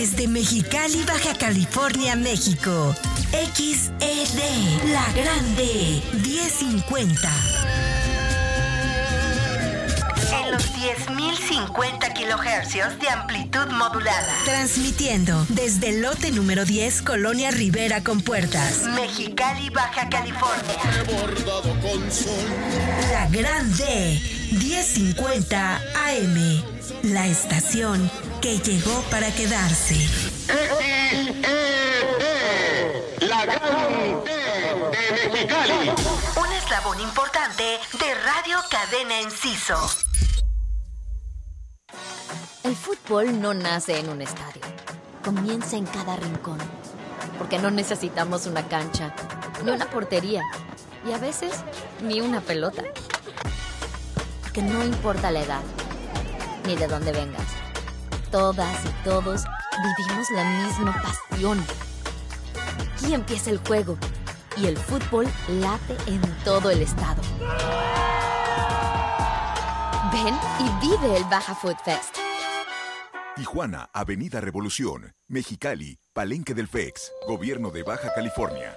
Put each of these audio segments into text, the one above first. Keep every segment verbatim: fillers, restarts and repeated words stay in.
Desde Mexicali, Baja California, México. X E D, La Grande, diez cincuenta. En los diez mil cincuenta kilohercios de amplitud modulada. Transmitiendo desde el lote número diez, Colonia Rivera con Puertas, Mexicali, Baja California. Bordado con sol. La Grande, diez cincuenta A M. La estación que llegó para quedarse. X E D, La Grande de Mexicali. Un eslabón importante de Radio Cadena Enciso. El fútbol no nace en un estadio. Comienza en cada rincón. Porque no necesitamos una cancha, ni una portería, y a veces ni una pelota. Porque no importa la edad, ni de dónde vengas. Todas y todos vivimos la misma pasión. Aquí empieza el juego y el fútbol late en todo el estado. Ven y vive el Baja Food Fest. Tijuana, Avenida Revolución. Mexicali, Palenque del F E X, Gobierno de Baja California.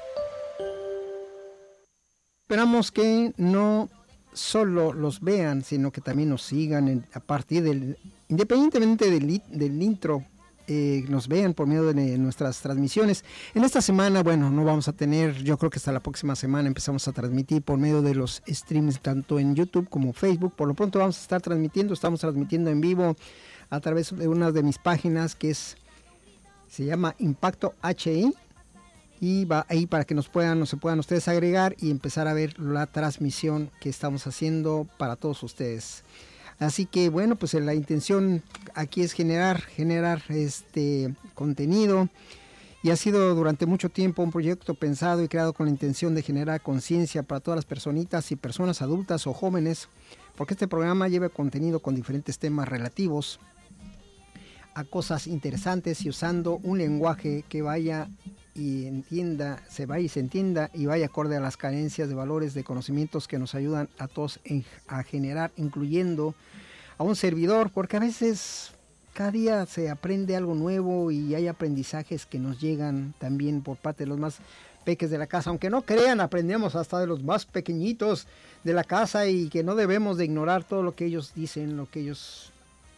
Esperamos que no solo los vean, sino que también nos sigan en, a partir del, independientemente del, del intro, eh, nos vean por medio de nuestras transmisiones. En esta semana, bueno, no vamos a tener, yo creo que hasta la próxima semana empezamos a transmitir por medio de los streams, tanto en YouTube como Facebook. Por lo pronto vamos a estar transmitiendo, estamos transmitiendo en vivo a través de una de mis páginas que es, se llama Impacto H I. Y va ahí para que nos puedan, nos se puedan ustedes agregar y empezar a ver la transmisión que estamos haciendo para todos ustedes. Así que bueno, pues la intención aquí es generar, generar este contenido, y ha sido durante mucho tiempo un proyecto pensado y creado con la intención de generar conciencia para todas las personitas y personas adultas o jóvenes, porque este programa lleva contenido con diferentes temas relativos a cosas interesantes y usando un lenguaje que vaya y entienda, se vaya y se entienda y vaya acorde a las carencias de valores, de conocimientos que nos ayudan a todos en, a generar, incluyendo a un servidor, porque a veces cada día se aprende algo nuevo y hay aprendizajes que nos llegan también por parte de los más peques de la casa, aunque no crean, aprendemos hasta de los más pequeñitos de la casa, y que no debemos de ignorar todo lo que ellos dicen, lo que ellos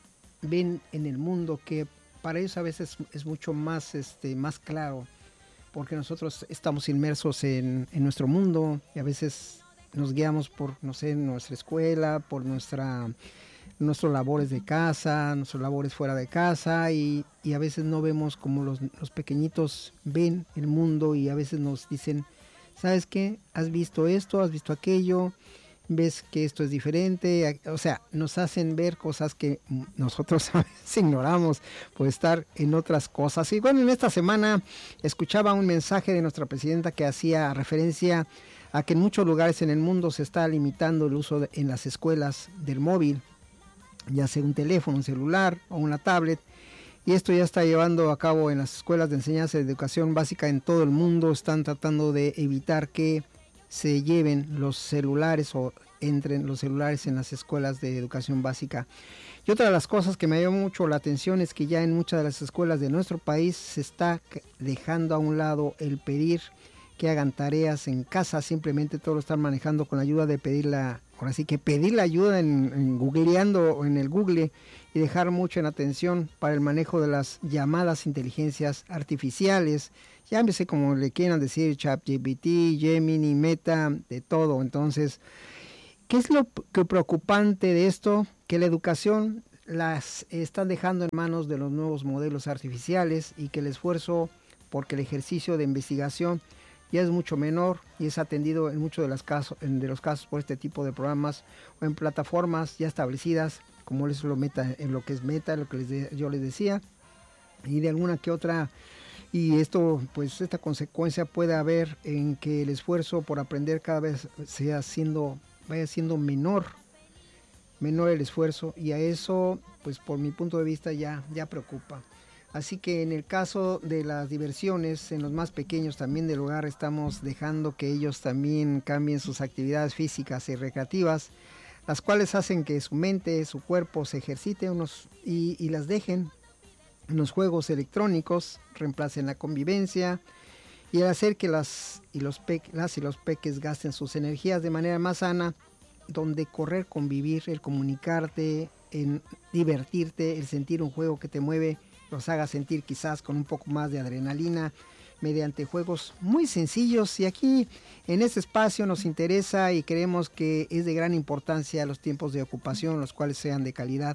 ven en el mundo, que para ellos a veces es mucho más, este, más claro, porque nosotros estamos inmersos en, en nuestro mundo y a veces nos guiamos por, no sé, nuestra escuela, por nuestra, nuestros labores de casa, nuestros labores fuera de casa, y, y a veces no vemos como los, los pequeñitos ven el mundo, y a veces nos dicen, ¿sabes qué? ¿Has visto esto? ¿Has visto aquello? ¿Ves que esto es diferente? O sea, nos hacen ver cosas que nosotros a veces ignoramos por estar en otras cosas. Y bueno, en esta semana escuchaba un mensaje de nuestra presidenta que hacía referencia a que en muchos lugares en el mundo se está limitando el uso de, en las escuelas del móvil, ya sea un teléfono, un celular o una tablet. Y esto ya está llevando a cabo en las escuelas de enseñanza de educación básica en todo el mundo. Están tratando de evitar que se lleven los celulares o entren los celulares en las escuelas de educación básica. Y otra de las cosas que me llamó mucho la atención es que ya en muchas de las escuelas de nuestro país se está dejando a un lado el pedir que hagan tareas en casa, simplemente todo lo están manejando con la ayuda de pedir la, ahora sí que pedir la ayuda en, en googleando o en el Google, y dejar mucho en atención para el manejo de las llamadas inteligencias artificiales, llámese como le quieran decir, ChatGPT, Gemini, Meta, de todo. Entonces, ¿qué es lo que preocupante de esto? Que la educación las están dejando en manos de los nuevos modelos artificiales, y que el esfuerzo, porque el ejercicio de investigación ya es mucho menor y es atendido en muchos de los casos, en de los casos por este tipo de programas o en plataformas ya establecidas, como es lo meta, en lo que es Meta, lo que les de, yo les decía, y de alguna que otra. Y esto, pues esta consecuencia puede haber en que el esfuerzo por aprender cada vez sea siendo, vaya siendo menor, menor el esfuerzo, y a eso, pues por mi punto de vista ya, ya preocupa. Así que en el caso de las diversiones, en los más pequeños también del hogar, estamos dejando que ellos también cambien sus actividades físicas y recreativas, las cuales hacen que su mente, su cuerpo se ejercite unos, y, y las dejen los juegos electrónicos reemplacen la convivencia y el hacer que las y los, pe, las y los peques gasten sus energías de manera más sana, donde correr, convivir, el comunicarte, en divertirte, el sentir un juego que te mueve, los haga sentir quizás con un poco más de adrenalina mediante juegos muy sencillos. Y aquí en este espacio nos interesa y creemos que es de gran importancia los tiempos de ocupación, los cuales sean de calidad.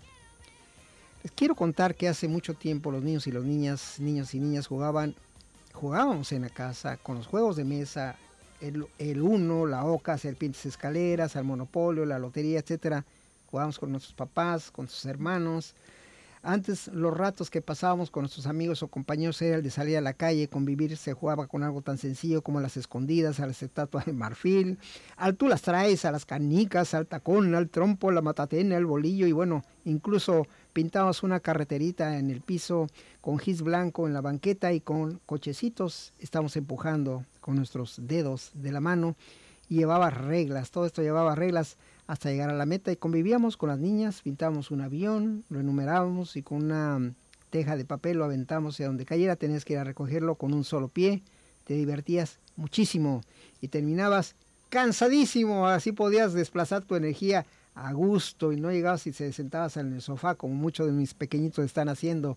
Les quiero contar que hace mucho tiempo los niños y las niñas, niños y niñas jugaban, jugábamos en la casa con los juegos de mesa, el, el uno, la oca, serpientes escaleras, al monopolio, la lotería, etcétera. Jugábamos con nuestros papás, con sus hermanos. Antes los ratos que pasábamos con nuestros amigos o compañeros era el de salir a la calle, convivir, se jugaba con algo tan sencillo como las escondidas, a las estatuas de marfil, al tú las traes, a las canicas, al tacón, al trompo, la matatena, al bolillo, y bueno, incluso pintábamos una carreterita en el piso con gis blanco en la banqueta y con cochecitos estábamos empujando con nuestros dedos de la mano y llevaba reglas, todo esto llevaba reglas hasta llegar a la meta y convivíamos con las niñas, pintábamos un avión, lo enumerábamos y con una teja de papel lo aventamos y a donde cayera tenías que ir a recogerlo con un solo pie, te divertías muchísimo y terminabas cansadísimo, así podías desplazar tu energía a gusto y no llegabas y se sentabas en el sofá como muchos de mis pequeñitos están haciendo.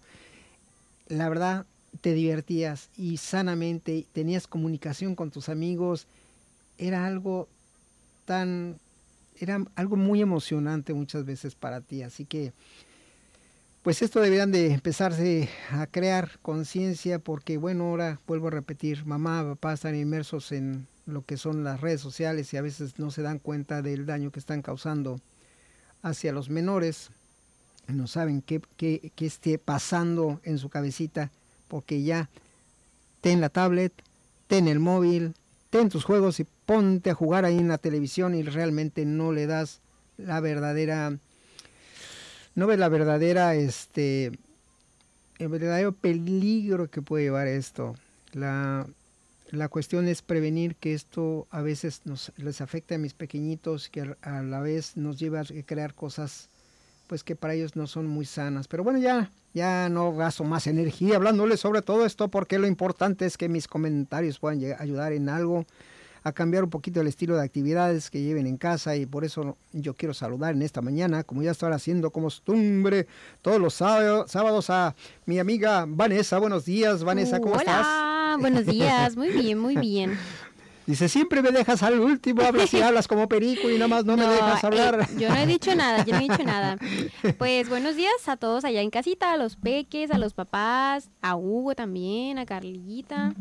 La verdad, te divertías y sanamente, tenías comunicación con tus amigos, era algo tan... era algo muy emocionante muchas veces para ti, así que pues esto deberían de empezarse a crear conciencia porque bueno, ahora vuelvo a repetir, mamá, papá están inmersos en lo que son las redes sociales y a veces no se dan cuenta del daño que están causando hacia los menores, no saben qué, qué, qué esté pasando en su cabecita porque ya ten la tablet, ten el móvil, ten tus juegos y ponte a jugar ahí en la televisión y realmente no le das la verdadera, no ves la verdadera, este, el verdadero peligro que puede llevar esto. La, la cuestión es prevenir que esto a veces nos les afecte a mis pequeñitos, que a la vez nos lleva a crear cosas pues que para ellos no son muy sanas. Pero bueno, ya, ya no gasto más energía hablándoles sobre todo esto porque lo importante es que mis comentarios puedan llegar, ayudar en algo a cambiar un poquito el estilo de actividades que lleven en casa y por eso yo quiero saludar en esta mañana, como ya estaba haciendo como costumbre, todos los sábados, sábados a mi amiga Vanessa. Buenos días, Vanessa, ¿cómo Hola, estás? Hola, buenos días, muy bien, muy bien. Dice, siempre me dejas al último, hablas y hablas como perico y nada más no, no me dejas hablar. Eh, yo no he dicho nada, yo no he dicho nada. Pues buenos días a todos allá en casita, a los peques, a los papás, a Hugo también, a Carlita,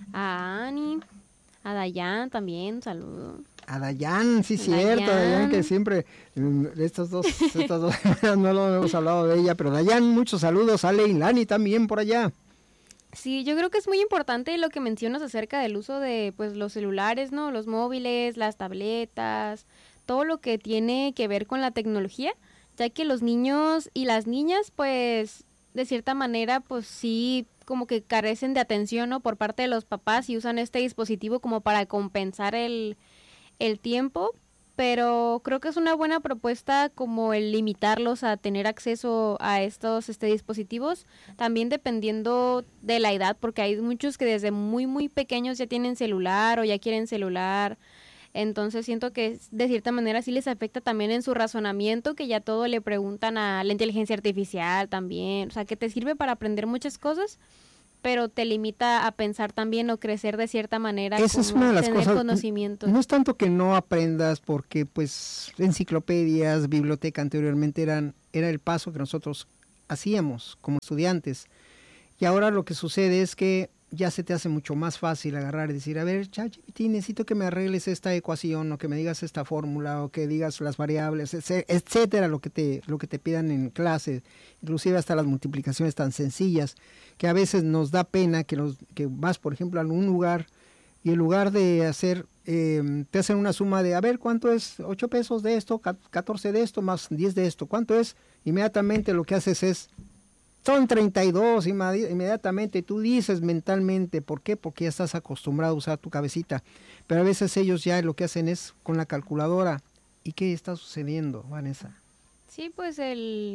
a Ani. A Dayan también, un saludo. A Dayan, sí, cierto, Dayan. Dayan que siempre, estos dos, estas dos semanas no lo hemos hablado de ella, pero Dayan, muchos saludos, a Leilani también por allá. Sí, yo creo que es muy importante lo que mencionas acerca del uso de pues los celulares, ¿no? Los móviles, las tabletas, todo lo que tiene que ver con la tecnología, ya que los niños y las niñas, pues, de cierta manera, pues sí, como que carecen de atención, ¿no? Por parte de los papás y usan este dispositivo como para compensar el, el tiempo, pero creo que es una buena propuesta como el limitarlos a tener acceso a estos este, dispositivos, también dependiendo de la edad, porque hay muchos que desde muy, muy pequeños ya tienen celular o ya quieren celular. Entonces siento que de cierta manera sí les afecta también en su razonamiento, que ya todo le preguntan a la inteligencia artificial también, o sea, que te sirve para aprender muchas cosas, pero te limita a pensar también o crecer de cierta manera. Esa es una de las tener cosas, conocimientos. No es tanto que no aprendas, porque pues enciclopedias, biblioteca anteriormente eran era el paso que nosotros hacíamos como estudiantes, y ahora lo que sucede es que ya se te hace mucho más fácil agarrar y decir, a ver, ChatGPT, necesito que me arregles esta ecuación, o que me digas esta fórmula, o que digas las variables, etcétera, lo que te, lo que te pidan en clase, inclusive hasta las multiplicaciones tan sencillas, que a veces nos da pena que, los, que vas, por ejemplo, a algún lugar, y en lugar de hacer, eh, te hacen una suma de, a ver, ¿cuánto es? ocho pesos de esto, catorce de esto, más diez de esto, ¿cuánto es? Inmediatamente lo que haces es, son treinta y dos, inmediatamente tú dices mentalmente, ¿por qué? Porque ya estás acostumbrado a usar tu cabecita, pero a veces ellos ya lo que hacen es con la calculadora. ¿Y qué está sucediendo, Vanessa? Sí, pues el,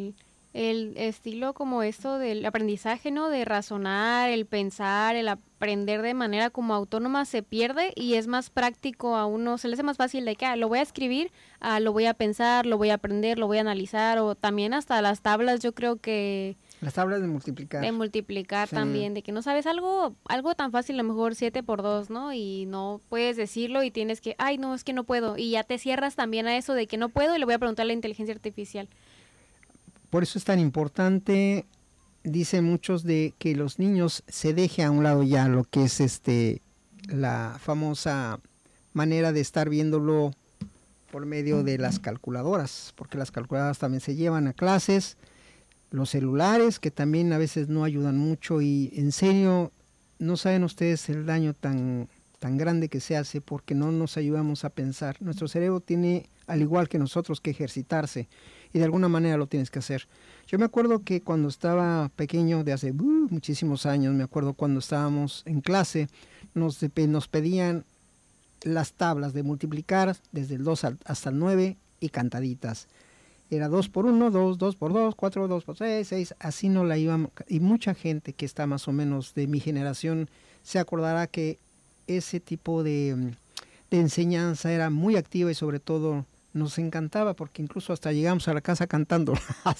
el estilo como esto del aprendizaje, ¿no? De razonar, el pensar, el aprender de manera como autónoma se pierde y es más práctico a uno, se le hace más fácil de que ah, lo voy a escribir, ah, lo voy a pensar, lo voy a aprender, lo voy a analizar o también hasta las tablas yo creo que... Las tablas de multiplicar. De multiplicar sí. también, de que no sabes algo algo tan fácil, a lo mejor siete por dos, ¿no? Y no puedes decirlo y tienes que, ay, no, es que no puedo. Y ya te cierras también a eso de que no puedo y le voy a preguntar a la inteligencia artificial. Por eso es tan importante, dicen muchos, de que los niños se deje a un lado ya lo que es este la famosa manera de estar viéndolo por medio de las calculadoras, porque las calculadoras también se llevan a clases, los celulares que también a veces no ayudan mucho y en serio no saben ustedes el daño tan, tan grande que se hace porque no nos ayudamos a pensar. Nuestro cerebro tiene, al igual que nosotros, que ejercitarse. Y de alguna manera lo tienes que hacer. Yo me acuerdo que cuando estaba pequeño, de hace uh, muchísimos años, me acuerdo cuando estábamos en clase, nos, nos pedían las tablas de multiplicar desde el dos hasta el nueve y cantaditas. Era dos por uno, dos, dos por dos, cuatro, dos por seis, seis, así no la íbamos. Y mucha gente que está más o menos de mi generación se acordará que ese tipo de, de enseñanza era muy activa y sobre todo... nos encantaba porque incluso hasta llegamos a la casa cantando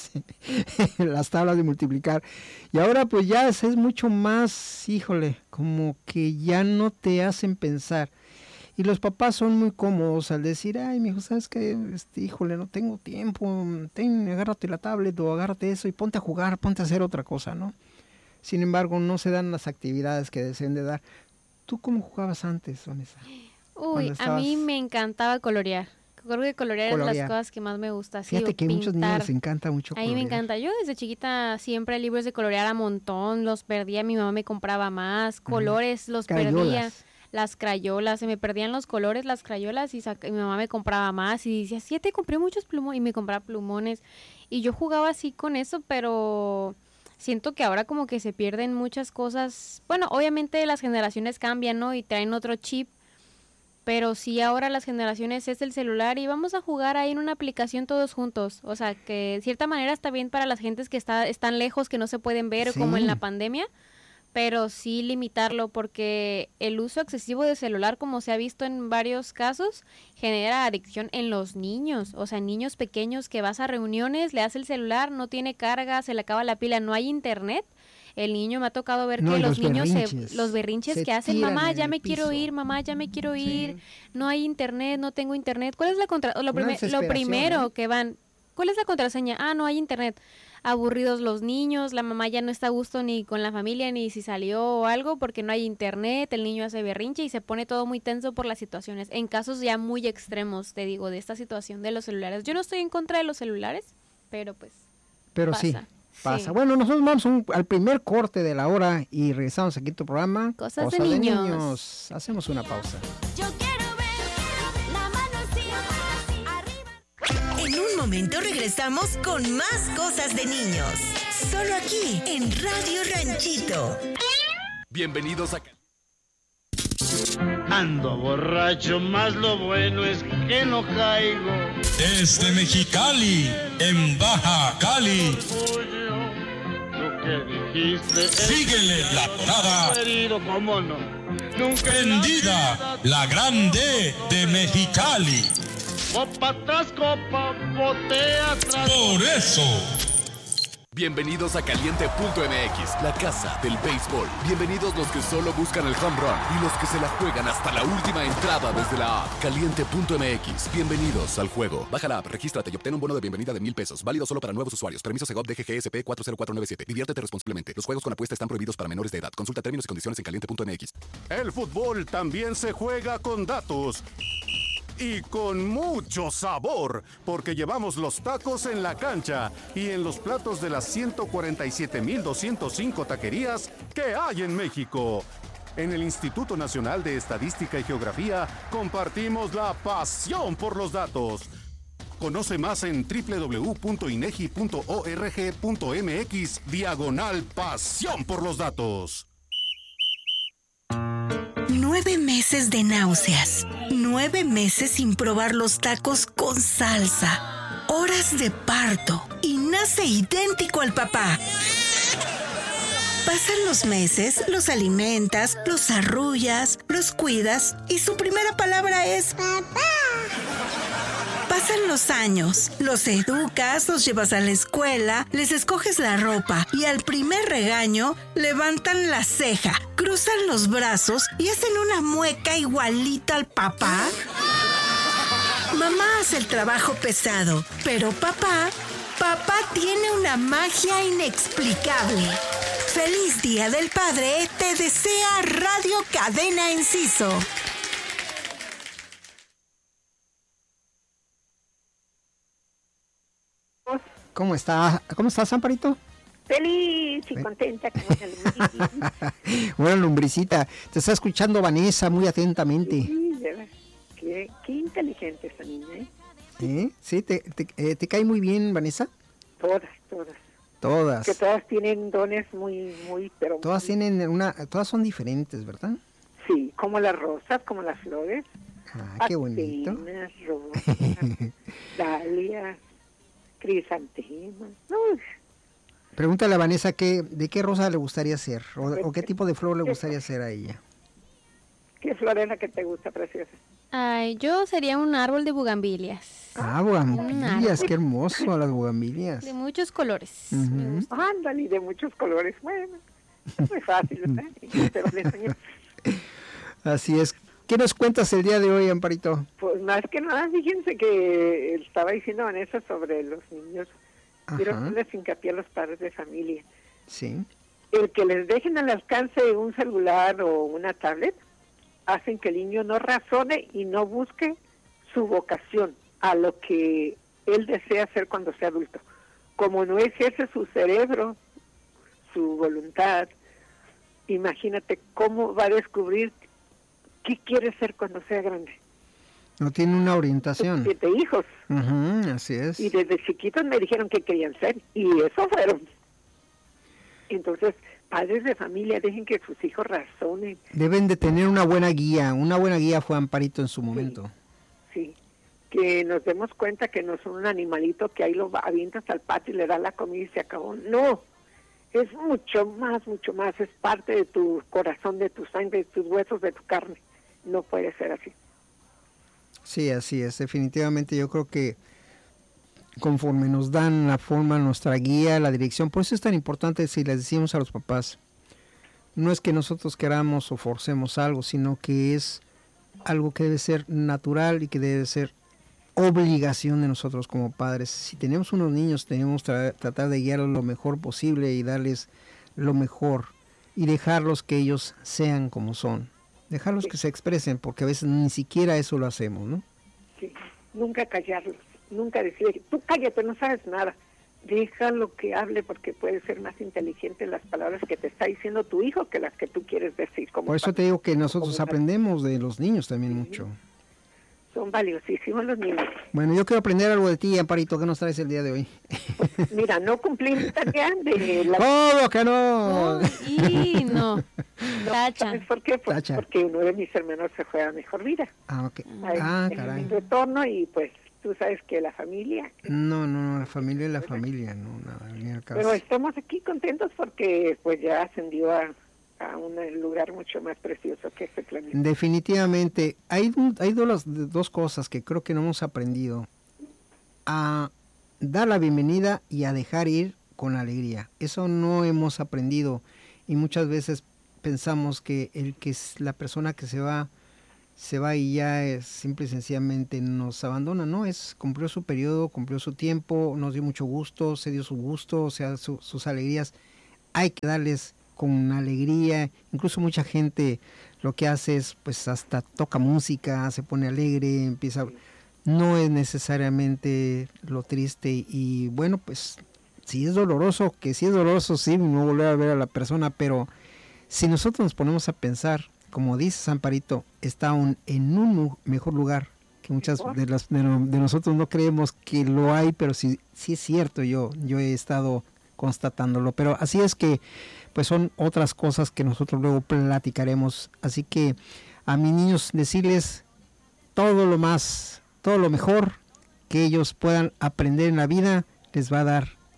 las tablas de multiplicar. Y ahora pues ya es, es mucho más, híjole, como que ya no te hacen pensar. Y los papás son muy cómodos al decir, ay, mijo, ¿sabes qué? Este, híjole, no tengo tiempo, ten, agárrate la tablet o agárrate eso y ponte a jugar, ponte a hacer otra cosa, ¿no? Sin embargo, no se dan las actividades que deseen de dar. ¿Tú cómo jugabas antes, Vanessa? Uy, estabas... a mí me encantaba colorear. Creo que colorear, colorear es de las cosas que más me gusta. Sí, fíjate que a muchos niños les encanta mucho colorear. A mí me encanta. Yo desde chiquita siempre libros de colorear a montón, los perdía, mi mamá me compraba más, colores uh-huh. los crayolas. Perdía, las crayolas, se me perdían los colores, las crayolas y, saca, y mi mamá me compraba más y decía, sí, te compré muchos plumones y me compraba plumones y yo jugaba así con eso, pero... siento que ahora como que se pierden muchas cosas. Bueno, obviamente las generaciones cambian, ¿no? Y traen otro chip. Pero sí, ahora las generaciones es el celular y vamos a jugar ahí en una aplicación todos juntos. O sea, que de cierta manera está bien para las gentes que está, están lejos, que no se pueden ver, sí. como en la pandemia. Pero sí limitarlo porque el uso excesivo de celular, como se ha visto en varios casos, genera adicción en los niños. O sea, niños pequeños que vas a reuniones, le das el celular, no tiene carga, se le acaba la pila, no hay internet. El niño me ha tocado ver no, que los, los niños, se, los berrinches se que hacen, mamá, ya me piso. quiero ir, mamá, ya me quiero ir, sí. no hay internet, no tengo internet. ¿Cuál es la contra lo, prime lo primero ¿eh? que van? ¿Cuál es la contraseña? Ah, no hay internet. Aburridos los niños, la mamá ya no está a gusto ni con la familia ni si salió o algo porque no hay internet, el niño hace berrinche y se pone todo muy tenso por las situaciones. En casos ya muy extremos, te digo, de esta situación de los celulares. Yo no estoy en contra de los celulares, pero pues Pero pasa. sí. Pasa. Sí. Bueno, nosotros vamos un, al primer corte de la hora y regresamos aquí a tu programa. Cosas, Cosas de, de niños. niños. Hacemos una pausa. Yo quiero ver la mano así, arriba. En un momento regresamos con más Cosas de niños. Solo aquí en Radio Ranchito. Bienvenidos a... Ando borracho, más lo bueno es que no caigo. Desde Mexicali, en Baja Cali. Síguele la parada. ¿Cómo no? Prendida, la grande de Mexicali. Copa tras copa, botea tras. Por eso. Bienvenidos a Caliente punto M X, la casa del béisbol. Bienvenidos los que solo buscan el home run y los que se la juegan hasta la última entrada desde la app. Caliente punto M X, bienvenidos al juego. Baja la app, regístrate y obtén un bono de bienvenida de mil pesos. Válido solo para nuevos usuarios. Permiso Segov D G G S P cuatro cero cuatro nueve siete. Diviértete responsablemente. Los juegos con apuesta están prohibidos para menores de edad. Consulta términos y condiciones en Caliente punto M X. El fútbol también se juega con datos. Y con mucho sabor, porque llevamos los tacos en la cancha y en los platos de las ciento cuarenta y siete mil doscientos cinco taquerías que hay en México. En el Instituto Nacional de Estadística y Geografía compartimos la pasión por los datos. Conoce más en doble u doble u doble u punto inegi punto org punto mx diagonal pasión por los datos. Nueve meses de náuseas, nueve meses sin probar los tacos con salsa, horas de parto y nada nace idéntico al papá. Pasan los meses, los alimentas, los arrullas, los cuidas y su primera palabra es papá. Pasan los años, los educas, los llevas a la escuela, les escoges la ropa y al primer regaño levantan la ceja, cruzan los brazos y hacen una mueca igualita al papá. Mamá hace el trabajo pesado, pero papá, papá tiene una magia inexplicable. ¡Feliz Día del Padre! Te desea Radio Cadena Enciso. ¿Cómo está? ¿Cómo estás, Amparito? Feliz y contenta como una lumbricita. Una lumbricita. Te está escuchando Vanessa muy atentamente. Sí, de verdad. Qué, qué inteligente esa niña, ¿eh? ¿Eh? ¿Sí? ¿Te, te, eh, ¿Te cae muy bien, Vanessa? Todas, todas. Todas. Que todas tienen dones muy, muy, pero... Todas muy... tienen una... Todas son diferentes, ¿verdad? Sí, como las rosas, como las flores. Ah, qué bonito. Atenas, rosas, dalias, crisantemas. Uy. Pregúntale a Vanessa qué, de qué rosa le gustaría ser o, o qué tipo de flor le gustaría ser a ella. ¿Qué flor es la que te gusta, preciosa? Ay, yo sería un árbol de bugambilias. Ah, bugambilias, qué hermoso las bugambilias. De muchos colores. Uh-huh. Ándale, de muchos colores. Bueno, es muy fácil, ¿verdad? Pero le enseño. Así es. ¿Qué nos cuentas el día de hoy, Amparito? Pues más que nada, fíjense que estaba diciendo Vanessa sobre los niños. Quiero hacerles hincapié a los padres de familia. Sí. El que les dejen al alcance un celular o una tablet hacen que el niño no razone y no busque su vocación a lo que él desea hacer cuando sea adulto. Como no es ese su cerebro, su voluntad, imagínate cómo va a descubrir qué quiere ser cuando sea grande. No tiene una orientación. Siete hijos. Uh-huh, así es. Y desde chiquitos me dijeron que querían ser, y eso fueron. Entonces, padres de familia, dejen que sus hijos razonen. Deben de tener una buena guía. Una buena guía fue Amparito en su momento. Sí, sí. Que nos demos cuenta que no son un animalito que ahí lo avientas al patio y le das la comida y se acabó. No, es mucho más, mucho más. Es parte de tu corazón, de tu sangre, de tus huesos, de tu carne. No puede ser así. Sí, así es. Definitivamente yo creo que conforme nos dan la forma, nuestra guía, la dirección, por eso es tan importante si les decimos a los papás, no es que nosotros queramos o forcemos algo, sino que es algo que debe ser natural y que debe ser obligación de nosotros como padres. Si tenemos unos niños, tenemos que tra- tratar de guiarlos lo mejor posible y darles lo mejor y dejarlos que ellos sean como son. Dejarlos sí. que se expresen, porque a veces ni siquiera eso lo hacemos, ¿no? Sí, nunca callarlos, nunca decir, tú cállate, no sabes nada. Déjalo que hable, porque puede ser más inteligente las palabras que te está diciendo tu hijo que las que tú quieres decir. Como Por eso te digo que nosotros aprendemos de los niños también mucho. Son valiosísimos los niños. Bueno, yo quiero aprender algo de ti, Amparito. ¿Qué nos traes el día de hoy? Pues, mira, no cumplí mi tarea de la... ¿Cómo que no? Oh, y no. no Tacha. ¿Sabes por qué? Pues Tacha. Porque uno de mis hermanos se fue a mejor vida. Ah, ok. Ahí, Ah, en caray. un retorno, y pues tú sabes que la familia... No, no, no, la familia es la familia, no, nada, ni al caso. Pero estamos aquí contentos porque pues ya ascendió a, a un lugar mucho más precioso que este planeta. Definitivamente, hay, un- hay dos, dos cosas que creo que no hemos aprendido. A dar la bienvenida y a dejar ir con alegría. Eso no hemos aprendido y muchas veces pensamos que el que es la persona que se va, se va y ya es simple y sencillamente nos abandona. No, es cumplió su periodo, cumplió su tiempo, nos dio mucho gusto, se dio su gusto, o sea, su- sus alegrías. Hay que darles con alegría. Incluso mucha gente lo que hace es pues hasta toca música, se pone alegre, empieza... No es necesariamente lo triste y bueno, pues si es doloroso, que si es doloroso, sí, no volver a ver a la persona, pero si nosotros nos ponemos a pensar, como dice Amparito, está aún en un mu- mejor lugar, que muchas de, las, de, no- de nosotros no creemos que lo hay, pero sí, sí es cierto, yo, yo he estado constatándolo, pero así es que pues son otras cosas que nosotros luego platicaremos, así que a mis niños decirles todo lo más, todo lo mejor que ellos puedan aprender en la vida, les va a dar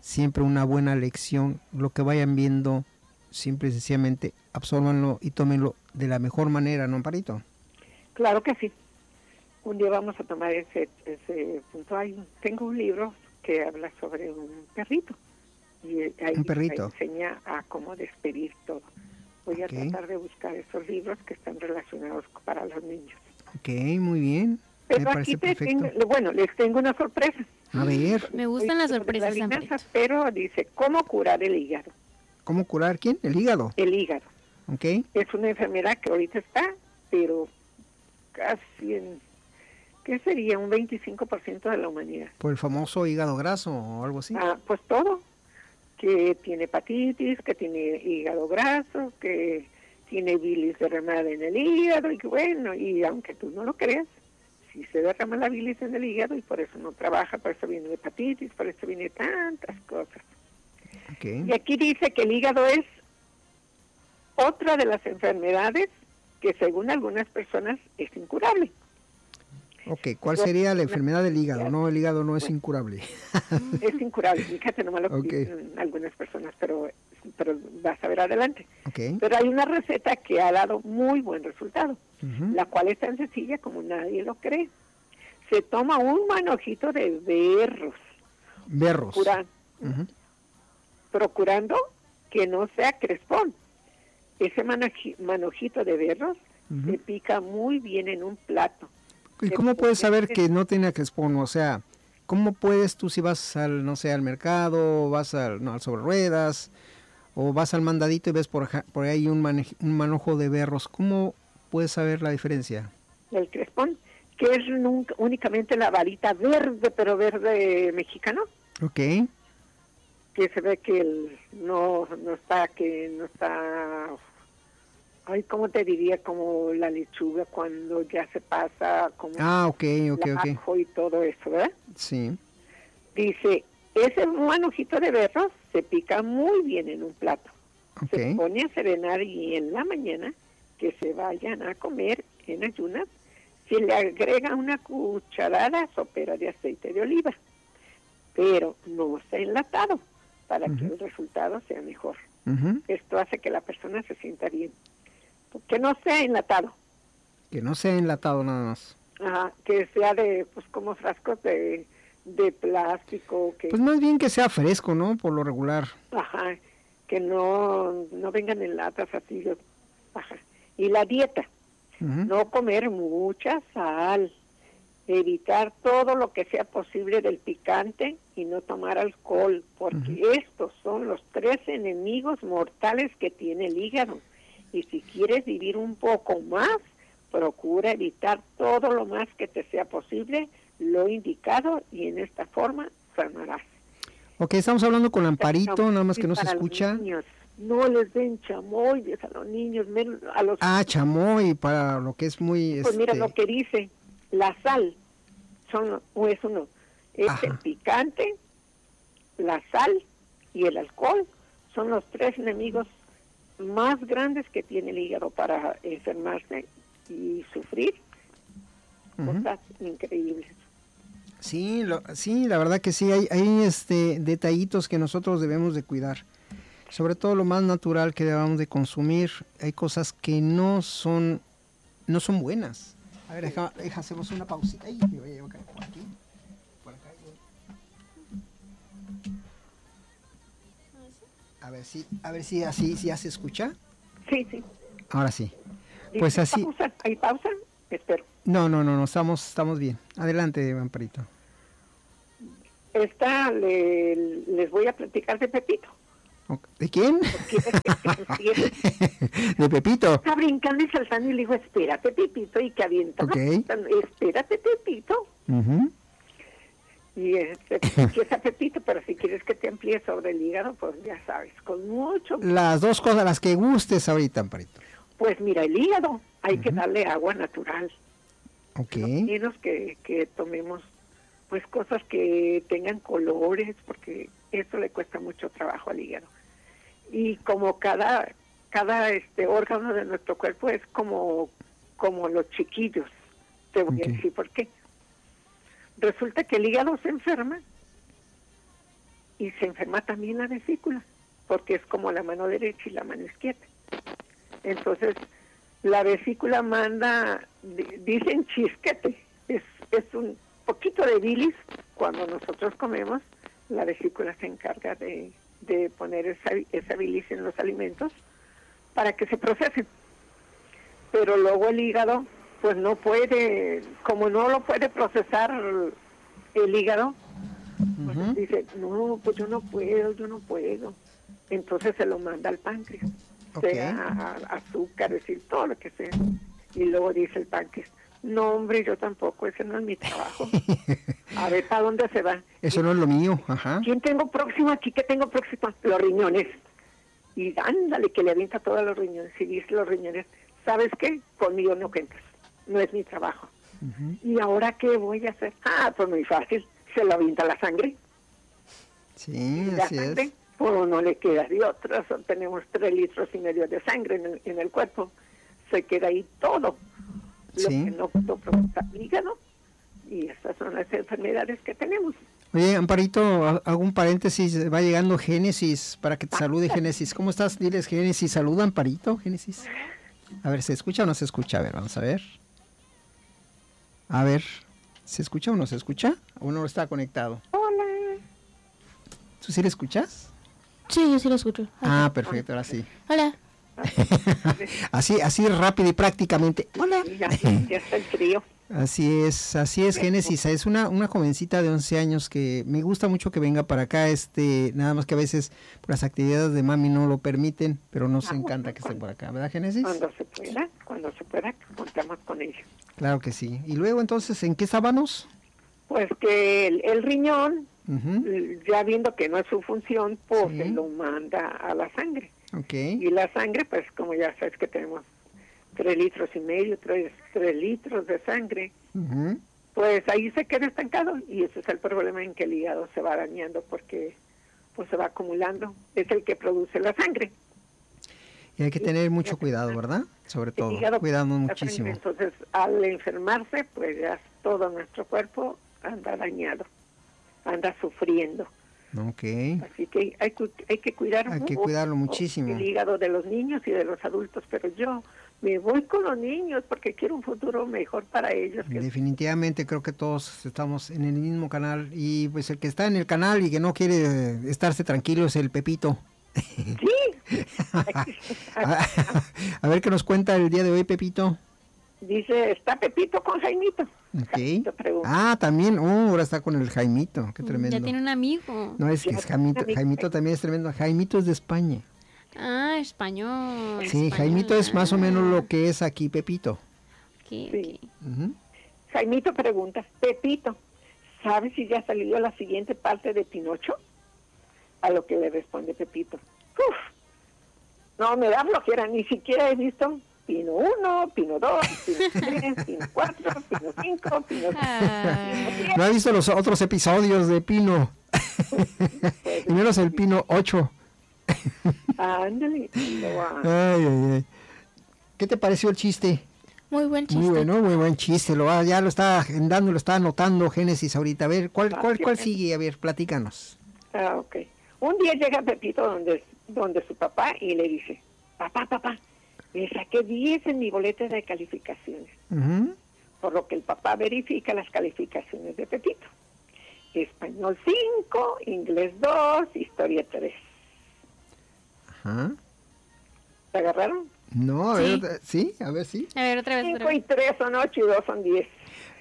siempre una buena lección. Lo que vayan viendo, simple y sencillamente, absórbanlo y tómenlo de la mejor manera, ¿no, Amparito? Claro que sí. Un día vamos a tomar ese, ese punto. Hay, tengo un libro que habla sobre un perrito. Y ahí un perrito. enseña a cómo despedir todo. Voy okay. a tratar de buscar esos libros que están relacionados para los niños. Ok, muy bien. Pero Me parece aquí te perfecto. tengo, bueno, les tengo una sorpresa. A ver. Me gustan las sorpresas. Las alianzas, pero dice, ¿cómo curar el hígado? ¿Cómo curar quién? ¿El hígado? El hígado. Ok. Es una enfermedad que ahorita está, pero casi en, ¿qué sería? Un veinticinco por ciento de la humanidad. ¿Por el famoso hígado graso o algo así? Ah, pues todo. Que tiene hepatitis, que tiene hígado graso, que tiene bilis derramada en el hígado, y que bueno, y aunque tú no lo creas, sí se derrama la bilis en el hígado y por eso no trabaja, por eso viene hepatitis, por eso viene tantas cosas. Okay. Y aquí dice que el hígado es otra de las enfermedades que según algunas personas es incurable. Ok, ¿cuál sería la enfermedad del hígado? No, el hígado no es bueno, incurable. Es incurable, fíjate, nomás lo que okay. dicen algunas personas, pero, pero vas a ver adelante. Okay. Pero hay una receta que ha dado muy buen resultado, uh-huh. la cual es tan sencilla como nadie lo cree. Se toma un manojito de berros. Berros. Procura, uh-huh. Procurando que no sea crespón. Ese manoji, manojito de berros uh-huh. se pica muy bien en un plato. ¿Y cómo puedes saber que no tiene crespón? O sea, ¿cómo puedes tú si vas al, no sé, al mercado, vas al, no, al sobre ruedas, o vas al mandadito y ves por, por ahí un, manej, un manojo de berros? ¿Cómo puedes saber la diferencia? El crespón, que es nunca, únicamente la varita verde, pero verde mexicano. Ok. Que se ve que el, no, no está, que no está... Ay, ¿cómo te diría? Como la lechuga cuando ya se pasa, como ah, ok, ok, el ok. ajo y todo eso, ¿verdad? Sí. Dice, ese manojito de berros se pica muy bien en un plato. Okay. Se pone a serenar y en la mañana que se vayan a comer en ayunas, se le agrega una cucharada sopera de aceite de oliva, pero no está enlatado para uh-huh. que el resultado sea mejor. Uh-huh. Esto hace que la persona se sienta bien. Que no sea enlatado. Que no sea enlatado nada más. Ajá, que sea de, pues como frascos de, de plástico. Que, pues más bien que sea fresco, ¿no? Por lo regular. Ajá, que no, no vengan en latas así. Ajá. Y la dieta, uh-huh. no comer mucha sal, evitar todo lo que sea posible del picante y no tomar alcohol, porque uh-huh. estos son los tres enemigos mortales que tiene el hígado. Y si quieres vivir un poco más, procura evitar todo lo más que te sea posible, lo indicado, y en esta forma sanarás. Ok, estamos hablando con Amparito, nada más que no se escucha. Niños, no les den chamoyes a los niños, menos a los... Ah, chamoy, para lo que es muy... Pues este... mira lo que dice, la sal, son, o es uno, es Ajá. el picante, la sal y el alcohol, son los tres enemigos más grandes que tiene el hígado para enfermarse y sufrir uh-huh. cosas increíbles. Sí, lo, sí, la verdad que sí, hay, hay este detallitos que nosotros debemos de cuidar, sobre todo lo más natural que debamos de consumir. Hay cosas que no son no son buenas. A ver, deja, deja hacemos una pausita. Ay, me voy a llevar por aquí, por acá. A ver si, a ver si así, si ya se escucha. Sí, sí. Ahora sí. Pues así. ¿Pausa? ¿Hay pausa? Espero. No, no, no, no, estamos, estamos bien. Adelante, Amparito. Esta le, les voy a platicar de Pepito. ¿De quién? De Pepito. Está brincando y saltando y le digo, espérate, Pepito, y que avienta. Okay. Espérate, Pepito. Uh-huh. Y este, empieza Pepito, pero si quieres que te amplíe sobre el hígado, pues ya sabes, con mucho... Las dos cosas, las que gustes ahorita, Amparito. Pues mira, el hígado, hay uh-huh. que darle agua natural. Ok. No menos que, que tomemos, pues, cosas que tengan colores, porque eso le cuesta mucho trabajo al hígado. Y como cada cada este órgano de nuestro cuerpo es como, como los chiquillos, te voy okay. a decir por qué. Resulta que el hígado se enferma y se enferma también la vesícula, porque es como la mano derecha y la mano izquierda. Entonces, la vesícula manda, dicen chisquete, es, es un poquito de bilis. Cuando nosotros comemos, la vesícula se encarga de, de poner esa, esa bilis en los alimentos para que se procesen. Pero luego el hígado, pues no puede, como no lo puede procesar el hígado, pues uh-huh. dice, no, pues yo no puedo, yo no puedo. Entonces se lo manda al páncreas, okay. sea a, azúcar, decir, todo lo que sea. Y luego dice el páncreas, no, hombre, yo tampoco, ese no es mi trabajo. A ver, ¿para dónde se va? Eso no es lo mío, ajá. ¿Quién tengo próximo aquí? ¿Qué tengo próximo? Los riñones. Y ándale, que le avienta todos los riñones. Y dice los riñones, ¿sabes qué? Conmigo no cuentas, no es mi trabajo. Uh-huh. ¿Y ahora qué voy a hacer? Ah, pues muy fácil, se lo avienta la sangre. Sí, la así sangre, es. Pues no le queda de otra, tenemos tres litros y medio de sangre en el, en el cuerpo, se queda ahí todo. Lo sí. que no pudo procesar el hígado, y estas son las enfermedades que tenemos. Oye, Amparito, hago un paréntesis, va llegando Génesis, para que te salude Génesis. ¿Cómo estás? Diles Génesis, saluda Amparito, Génesis. A ver, ¿se escucha o no se escucha? A ver, vamos a ver. A ver, ¿se escucha o no se escucha? ¿O no está conectado? Hola. ¿Tú sí le escuchas? Sí, yo sí lo escucho. Ah, perfecto, ahora sí. Hola. así, así rápido y prácticamente. Hola. Ya, ya está el frío. Así es, así es, Génesis. Es una, una jovencita de once años que me gusta mucho que venga para acá, este, nada más que a veces por las actividades de mami no lo permiten, pero nos ah, encanta bueno, que esté por acá, ¿verdad, Génesis? Cuando se pueda, cuando se pueda, contamos con ella. Claro que sí. Y luego, entonces, ¿en qué estábamos? Pues que el, el riñón, uh-huh. ya viendo que no es su función, pues sí. se lo manda a la sangre. Okay. Y la sangre, pues como ya sabes que tenemos tres litros y medio, tres, tres litros de sangre, uh-huh. pues ahí se queda estancado, y ese es el problema, en que el hígado se va dañando porque pues se va acumulando, es el que produce la sangre. Y hay que tener mucho cuidado, ¿verdad? Sobre todo, cuidando muchísimo. Entonces, al enfermarse, pues ya todo nuestro cuerpo anda dañado, anda sufriendo. Okay. Así que hay, hay que cuidar hay que cuidarlo muchísimo. El hígado de los niños y de los adultos, pero yo me voy con los niños porque quiero un futuro mejor para ellos. Definitivamente creo que todos estamos en el mismo canal, y pues el que está en el canal y que no quiere estarse tranquilo es el Pepito. Sí. a, a ver qué nos cuenta el día de hoy, Pepito. Dice, está Pepito con Jaimito. Okay. Ah, también, oh, ahora está con el Jaimito, qué tremendo. Ya tiene un amigo. No, es que es Jaimito, Jaimito también es tremendo. Jaimito es de España. Ah, español. Sí, español. Jaimito es más o menos lo que es aquí Pepito. Okay, sí. Okay. Uh-huh. Jaimito pregunta, Pepito, ¿sabes si ya salió la siguiente parte de Pinocho? A lo que le responde Pepito, uf, no, me da flojera, ni siquiera he visto Pino uno, Pino dos, Pino tres, Pino cuatro, Pino cinco, Pino seis. No he visto los otros episodios de Pino. Y menos el Pino ocho. Ándale. Ay, ay, ay. ¿Qué te pareció el chiste? Muy buen chiste. Muy bueno, muy buen chiste. Lo, ya lo está agendando, lo está anotando Génesis ahorita. A ver, ¿cuál, cuál, cuál sigue? A ver, platícanos. Ah, ok. Un día llega Pepito donde, donde su papá y le dice, papá, papá, me saqué diez en mi boleta de calificaciones. Uh-huh. Por lo que el papá verifica las calificaciones de Pepito. Español cinco, inglés dos, historia tres. Ajá. ¿Te agarraron? No, a ver, sí. sí, a ver, sí. A ver, otra vez. cinco y tres son ocho y dos son diez.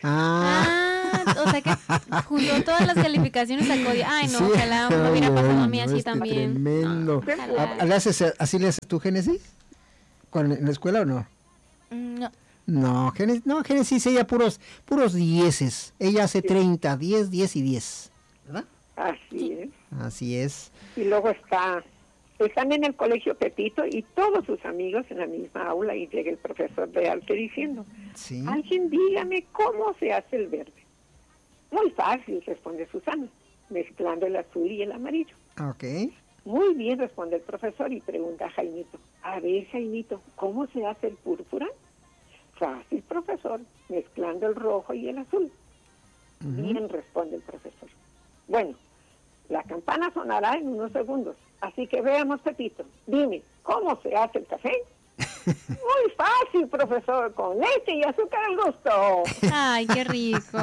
Ah. ah, o sea que juntó todas las calificaciones sacó diez. Ay, no, sí. ojalá me hubiera Ay, pasado a mí no, así este también. Tremendo. No, ¿Le haces, ¿Así le haces tú, Génesis? ¿En la escuela o no? No. No, Génesis, no, Génesis, ella puros, puros dieces. Ella hace treinta, diez, diez y diez. ¿Verdad? Así es. Así es. Y luego está, están en el colegio Pepito y todos sus amigos en la misma aula, y llega el profesor de arte diciendo, ¿sí? Alguien dígame cómo se hace el verde. Muy fácil, responde Susana, mezclando el azul y el amarillo. Ok. Muy bien, responde el profesor y pregunta a Jaimito, a ver, Jaimito, ¿cómo se hace el púrpura? Fácil, profesor, mezclando el rojo y el azul. Uh-huh. Bien, responde el profesor. Bueno, La campana sonará en unos segundos. Así que veamos, Pepito, dime, ¿cómo se hace el café? Muy fácil, profesor, con leche y azúcar al gusto. Ay, qué rico.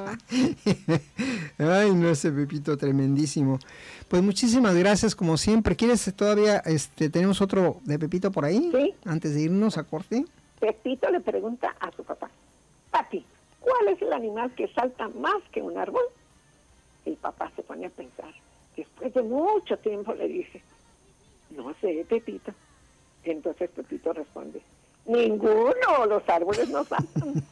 Ay, no, ese Pepito tremendísimo. Pues muchísimas gracias, como siempre. ¿Quieres todavía, este, tenemos otro de Pepito por ahí? Sí. Antes de irnos a corte. Pepito le pregunta a su papá, papi, ¿cuál es el animal que salta más que un árbol? El papá se pone a pensar. Después de mucho tiempo le dice, no sé, Pepito. Entonces Pepito responde, ninguno, los árboles no saltan.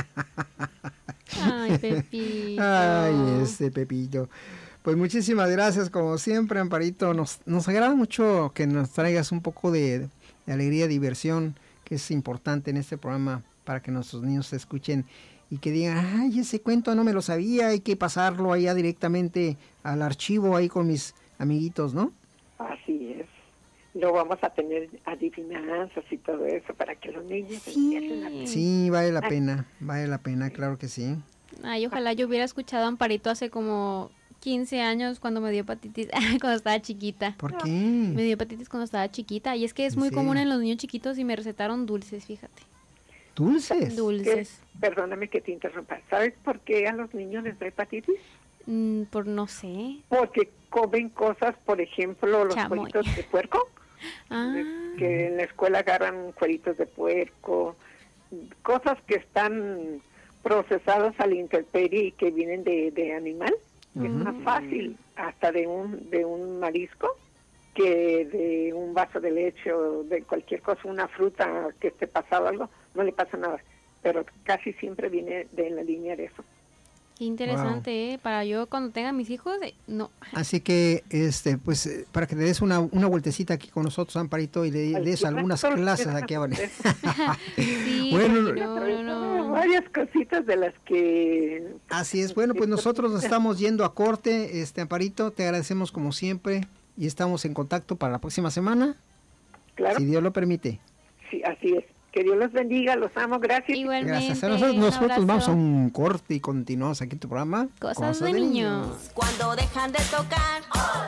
Ay, Pepito. Ay, este Pepito. Pues muchísimas gracias, como siempre, Amparito. Nos, nos agrada mucho que nos traigas un poco de, de alegría, diversión, que es importante en este programa para que nuestros niños se escuchen y que digan, ay, ese cuento no me lo sabía, hay que pasarlo allá directamente al archivo ahí con mis amiguitos, ¿no? Así es. Lo vamos a tener adivinanzas y todo eso para que los niños Sí. empiecen a aprender. Sí, vale la pena, vale la pena, claro que sí. Ay, ojalá yo hubiera escuchado a Amparito hace como quince años cuando me dio hepatitis, cuando estaba chiquita. ¿Por qué? Me dio hepatitis cuando estaba chiquita y es que es ¿En muy serio? común en los niños chiquitos y me recetaron dulces, fíjate. ¿Dulces? Dulces. ¿Qué? Perdóname que te interrumpa. ¿Sabes por qué a los niños les da hepatitis? Mm, por no sé. Porque comen cosas, por ejemplo, los Chamoy. cueritos de puerco. Ah. de- que en la escuela agarran cueritos de puerco, cosas que están procesadas a la intemperie y que vienen de, de animal. Es Ujú. más fácil hasta de un de un marisco que de un vaso de leche o de cualquier cosa, una fruta que esté pasado algo, no le pasa nada. Pero casi siempre viene de la línea de eso. Qué interesante, ¿eh? Para yo cuando tenga mis hijos, eh, no. Así que, este, pues, eh, para que te des una, una vueltecita aquí con nosotros, Amparito, y le Ay, des qué algunas bueno, clases qué aquí a Vanessa. Sí, Bueno, porque no, no, no. Varias cositas de las que... Así es, bueno, pues nosotros nos estamos yendo a corte, este, Amparito, te agradecemos como siempre y estamos en contacto para la próxima semana, Claro, si Dios lo permite. sí, así es. Que Dios los bendiga, los amo, gracias. Igualmente. Gracias a nosotros, un nosotros abrazo. vamos a un corte y continuamos aquí en tu programa. Cosas de niños. Cuando dejan de tocar.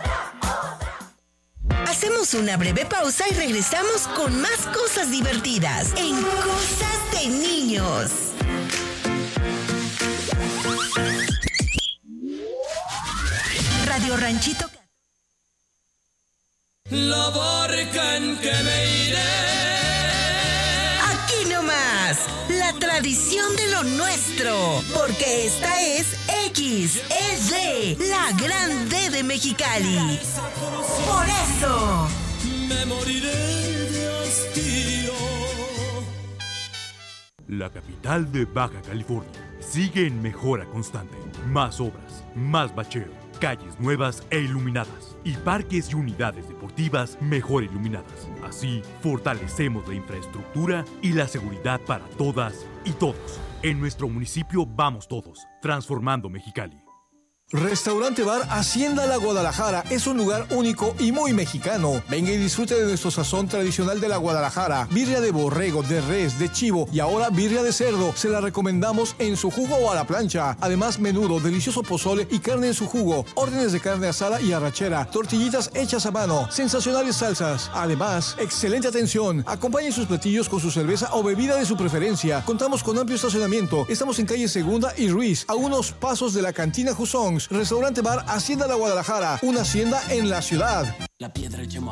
Hacemos una breve pausa y regresamos con más cosas divertidas en Cosas de Niños. Radio Ranchito. La barca en que me iré. Aquí nomás, la tradición de lo nuestro, porque esta es X, es de la gran D de Mexicali. Por eso, Me moriré de hastío. La capital de Baja California sigue en mejora constante. Más obras, más bacheo, calles nuevas e iluminadas y parques y unidades deportivas mejor iluminadas. Así, fortalecemos la infraestructura y la seguridad para todas y todos. En nuestro municipio vamos todos, transformando Mexicali. Restaurante Bar Hacienda La Guadalajara es un lugar único y muy mexicano. Venga y disfrute de nuestro sazón tradicional de la Guadalajara. Birria de borrego, de res, de chivo y ahora birria de cerdo. Se la recomendamos en su jugo o a la plancha. Además, menudo, delicioso pozole y carne en su jugo. Órdenes de carne asada y arrachera. Tortillitas hechas a mano. Sensacionales salsas. Además, excelente atención. Acompañen sus platillos con su cerveza o bebida de su preferencia. Contamos con amplio estacionamiento. Estamos en calle Segunda y Ruiz, a unos pasos de la cantina Jusongs. Restaurante Bar Hacienda La Guadalajara, una hacienda en la ciudad. La piedra